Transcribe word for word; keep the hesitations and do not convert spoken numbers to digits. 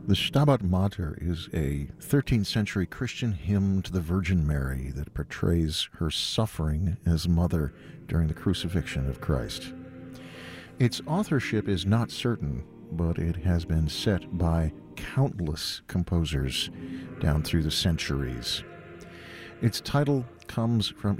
The Stabat Mater is a thirteenth century Christian hymn to the Virgin Mary that portrays her suffering as mother during the crucifixion of Christ. Its authorship is not certain, but it has been set by countless composers down through the centuries. Its title comes from